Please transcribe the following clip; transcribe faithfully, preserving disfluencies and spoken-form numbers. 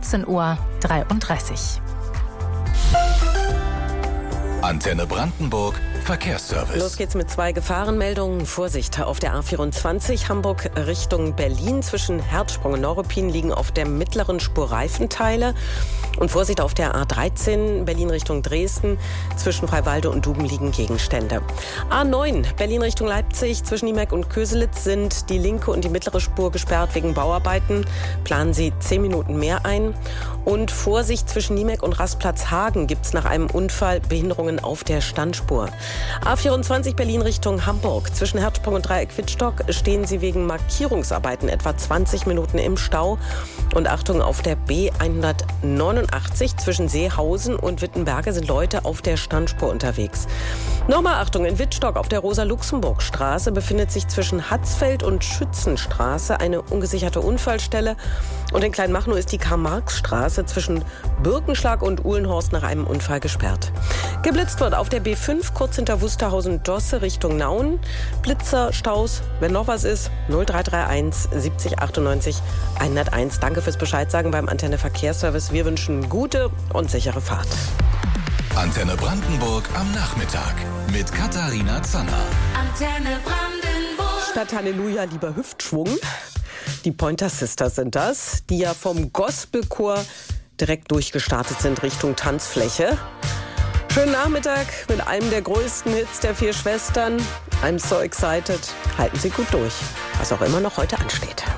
vierzehn Uhr dreiunddreißig. Antenne Brandenburg Verkehrsservice. Los geht's mit zwei Gefahrenmeldungen. Vorsicht, auf der A vierundzwanzig Hamburg Richtung Berlin zwischen Herzsprung und Neuruppin liegen auf der mittleren Spur Reifenteile. Und Vorsicht, auf der A dreizehn Berlin Richtung Dresden zwischen Freiwalde und Duben liegen Gegenstände. A neun Berlin Richtung Leipzig zwischen Niemek und Köselitz sind die linke und die mittlere Spur gesperrt wegen Bauarbeiten. Planen Sie zehn Minuten mehr ein. Und Vorsicht, zwischen Niemek und Rastplatz Hagen gibt's nach einem Unfall Behinderungen auf der Standspur. A vierundzwanzig Berlin Richtung Hamburg. Zwischen Herzsprung und Dreieck Wittstock stehen Sie wegen Markierungsarbeiten etwa zwanzig Minuten im Stau. Und Achtung, auf der B hundertneunundachtzig zwischen Seehausen und Wittenberge sind Leute auf der Standspur unterwegs. Nochmal Achtung, in Wittstock auf der Rosa-Luxemburg-Straße befindet sich zwischen Hatzfeld und Schützenstraße eine ungesicherte Unfallstelle. Und in Kleinmachnow ist die Karl-Marx-Straße zwischen Birkenschlag und Uhlenhorst nach einem Unfall gesperrt. Geblitzt wird auf der B fünf kurz hinter Wusterhausen-Dosse Richtung Nauen. Blitzer, Staus, wenn noch was ist, null drei drei eins siebzig achtundneunzig hunderteins. Danke fürs Bescheidsagen beim Antenne Verkehrsservice. Wir wünschen gute und sichere Fahrt. Antenne Brandenburg am Nachmittag mit Katharina Zanner. Antenne Brandenburg. Statt Halleluja lieber Hüftschwung. Die Pointer Sisters sind das, die ja vom Gospelchor direkt durchgestartet sind Richtung Tanzfläche. Schönen Nachmittag mit einem der größten Hits der vier Schwestern. I'm so excited. Halten Sie gut durch, was auch immer noch heute ansteht.